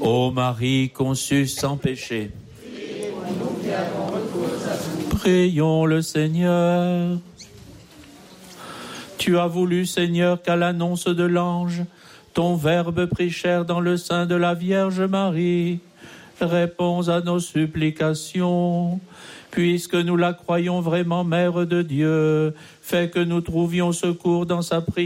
Ô Marie conçue sans péché, prions le Seigneur. Tu as voulu, Seigneur, qu'à l'annonce de l'ange, ton Verbe prit chair dans le sein de la Vierge Marie. Réponds à nos supplications. Puisque nous la croyons vraiment Mère de Dieu, fais que nous trouvions secours dans sa prière